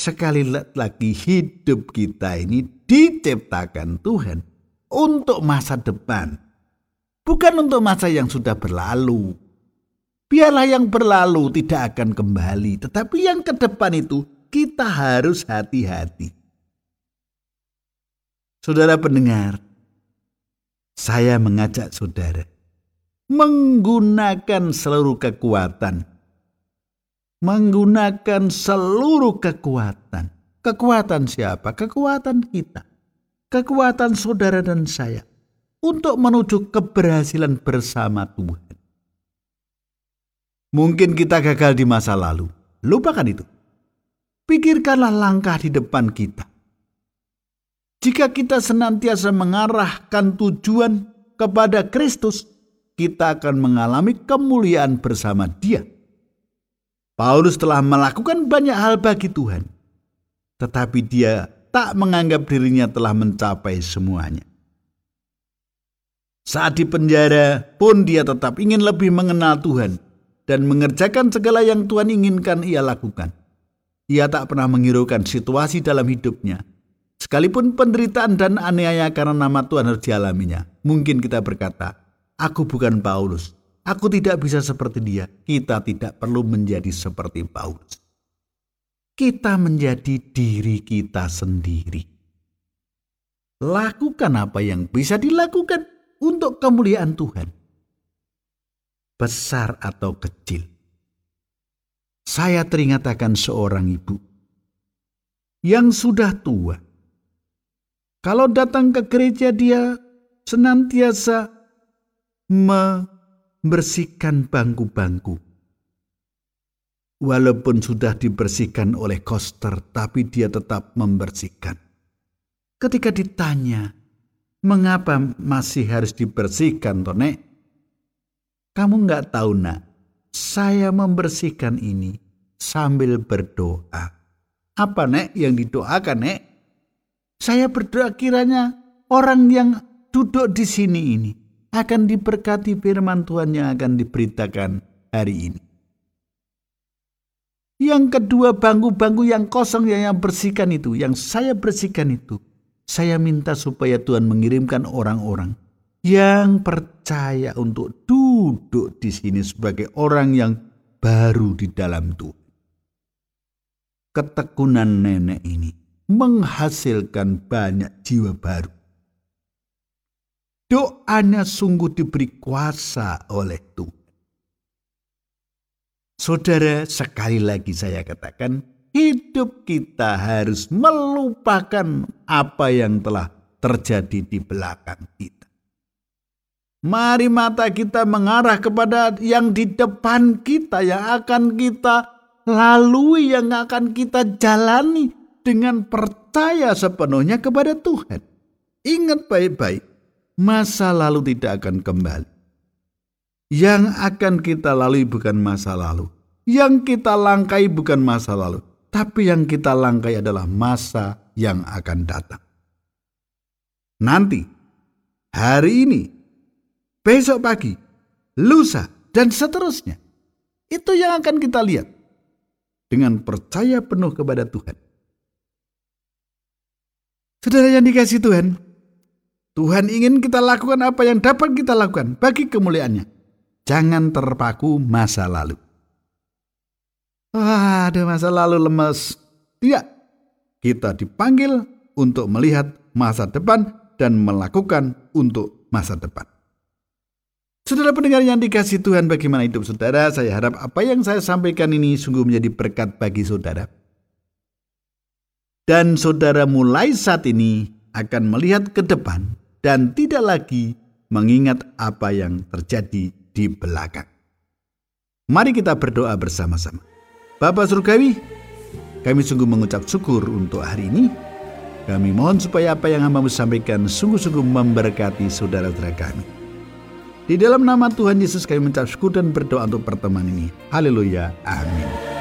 sekali lagi hidup kita ini diciptakan Tuhan untuk masa depan. Bukan untuk masa yang sudah berlalu. Biarlah yang berlalu tidak akan kembali. Tetapi yang ke depan itu kita harus hati-hati. Saudara pendengar, saya mengajak saudara menggunakan seluruh kekuatan. Menggunakan seluruh kekuatan. Kekuatan siapa? Kekuatan kita. Kekuatan saudara dan saya. Untuk menuju keberhasilan bersama Tuhan. Mungkin kita gagal di masa lalu. Lupakan itu. Pikirkanlah langkah di depan kita. Jika kita senantiasa mengarahkan tujuan kepada Kristus, kita akan mengalami kemuliaan bersama Dia. Paulus telah melakukan banyak hal bagi Tuhan, tetapi dia tak menganggap dirinya telah mencapai semuanya. Saat di penjara pun dia tetap ingin lebih mengenal Tuhan dan mengerjakan segala yang Tuhan inginkan ia lakukan. Ia tak pernah menghiraukan situasi dalam hidupnya. Sekalipun penderitaan dan aniaya karena nama Tuhan harus dialaminya. Mungkin kita berkata, aku bukan Paulus. Aku tidak bisa seperti dia. Kita tidak perlu menjadi seperti Paulus. Kita menjadi diri kita sendiri. Lakukan apa yang bisa dilakukan untuk kemuliaan Tuhan. Besar atau kecil. Saya teringat akan seorang ibu yang sudah tua. Kalau datang ke gereja dia senantiasa membersihkan bangku-bangku. Walaupun sudah dibersihkan oleh koster, tapi dia tetap membersihkan. Ketika ditanya, mengapa masih harus dibersihkan, toh, Nek? Kamu enggak tahu, Nak, saya membersihkan ini sambil berdoa. Apa, Nek, yang didoakan, Nek? Saya berdoa kiranya orang yang duduk di sini ini akan diberkati firman Tuhan yang akan diberitakan hari ini. Yang kedua, bangku-bangku yang kosong yang bersihkan itu, yang saya bersihkan itu, saya minta supaya Tuhan mengirimkan orang-orang yang percaya untuk duduk di sini sebagai orang yang baru di dalam Tuhan. Ketekunan nenek ini menghasilkan banyak jiwa baru. Doanya sungguh diberi kuasa oleh Tuhan. Saudara, sekali lagi saya katakan, hidup kita harus melupakan apa yang telah terjadi di belakang kita. Mari mata kita mengarah kepada yang di depan kita, yang akan kita lalui, yang akan kita jalani dengan percaya sepenuhnya kepada Tuhan. Ingat baik-baik, masa lalu tidak akan kembali. Yang akan kita lalui bukan masa lalu. Yang kita langkai bukan masa lalu. Tapi yang kita langkai adalah masa yang akan datang. Nanti, hari ini, besok pagi, lusa, dan seterusnya. Itu yang akan kita lihat. Dengan percaya penuh kepada Tuhan. Saudara yang dikasihi Tuhan, Tuhan ingin kita lakukan apa yang dapat kita lakukan bagi kemuliaannya. Jangan terpaku masa lalu. Ada masa lalu lemes. Tidak. Kita dipanggil untuk melihat masa depan dan melakukan untuk masa depan. Saudara pendengar yang dikasihi Tuhan, bagaimana hidup saudara? Saya harap apa yang saya sampaikan ini sungguh menjadi berkat bagi saudara. Dan saudara mulai saat ini akan melihat ke depan dan tidak lagi mengingat apa yang terjadi di belakang. Mari kita berdoa bersama-sama. Bapa Surgawi, kami sungguh mengucap syukur untuk hari ini. Kami mohon supaya apa yang hamba-Mu sampaikan sungguh-sungguh memberkati saudara-saudara kami. Di dalam nama Tuhan Yesus kami mengucap syukur dan berdoa untuk pertemuan ini. Haleluya. Amin.